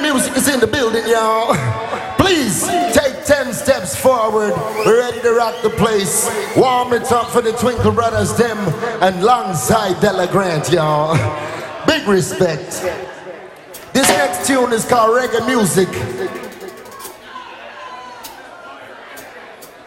music is in the building, y'all. Please take 10 steps forward. We're ready to rock the place. Warm it up for the Twinkle Brothers, them, and alongside Della Grant, y'all. Big respect. This next tune is called Reggae Music.